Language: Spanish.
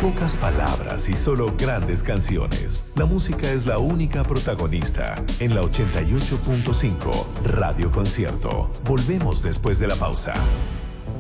Pocas palabras y solo grandes canciones. La música es la única protagonista en la 88.5 Radio Concierto. Volvemos después de la pausa.